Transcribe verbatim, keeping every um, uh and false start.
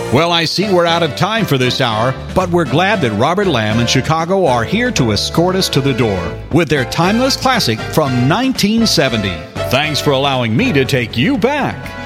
Well, I see we're out of time for this hour, but we're glad that Robert Lamb and Chicago are here to escort us to the door with their timeless classic from nineteen seventy. Thanks for allowing me to take you back.